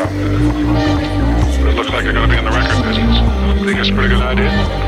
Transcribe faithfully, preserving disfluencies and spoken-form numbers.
But it looks like you're going to be in the record business. Think it's a pretty good idea?